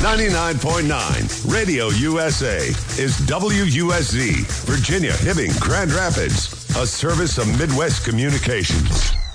99.9 Radio USA is WUSZ, Virginia, Hibbing, Grand Rapids, a service of Midwest Communications.